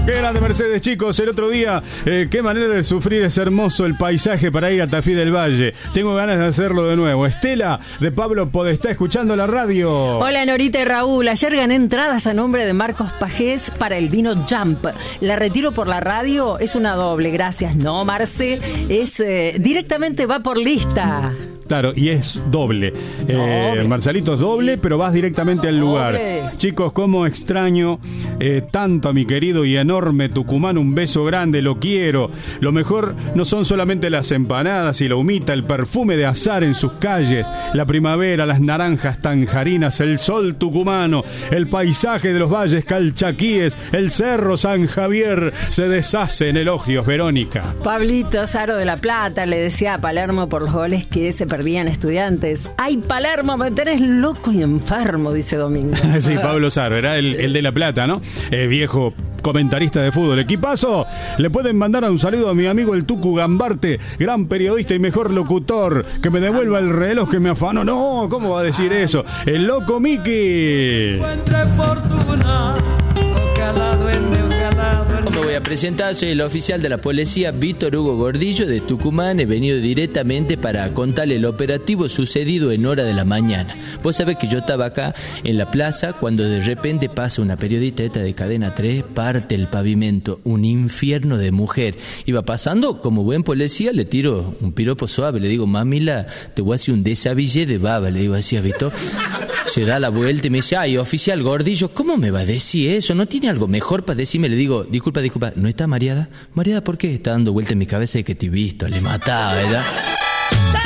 Qué grande Mercedes, chicos. El otro día, qué manera de sufrir. Es hermoso el paisaje para ir a Tafí del Valle. Tengo ganas de hacerlo de nuevo. Estela de Pablo Podestá, escuchando la radio. Hola Norita y Raúl. Ayer gané entradas a nombre de Marcos Pajés para el vino Jump. La retiro por la radio. Es una doble, gracias. No, Marce, es directamente va por lista. Claro, y es doble. Marcelito es doble, pero vas directamente al lugar. Doble. Chicos, cómo extraño tanto a mi querido y enorme Tucumán. Un beso grande, lo quiero. Lo mejor no son solamente las empanadas y la humita, el perfume de azar en sus calles, la primavera, las naranjas tanjarinas, el sol tucumano, el paisaje de los valles calchaquíes, el cerro San Javier. Se deshace en elogios, Verónica. Pablito Saro de La Plata le decía a Palermo por los goles que se perdían Estudiantes. ¡Ay, Palermo, me tenés loco y enfermo!, dice Domingo. Sí, Pablo Saro, era el de La Plata, ¿no? Viejo comentarista de fútbol. Equipazo, le pueden mandar un saludo a mi amigo el Tucu Gambarte, gran periodista y mejor locutor, que me devuelva el reloj que me afanó. No, ¿cómo va a decir eso? El loco Miki. Me voy a presentar, soy el oficial de la policía Víctor Hugo Gordillo de Tucumán. He venido directamente para contarle el operativo sucedido en hora de la mañana. Vos sabés que yo estaba acá en la plaza cuando de repente pasa una periodista esta de Cadena 3, parte el pavimento, un infierno de mujer. Iba pasando, como buen policía, le tiro un piropo suave, le digo, mamila, te voy a hacer un desabillé de baba, le digo así a Víctor. Se da la vuelta y me dice, ay, oficial Gordillo, ¿cómo me va a decir eso? ¿No tiene algo mejor para decirme? Le digo, disculpa, ¿no está mareada? ¿Mareada por qué? Está dando vuelta en mi cabeza de que te he visto, le mataba, ¿verdad?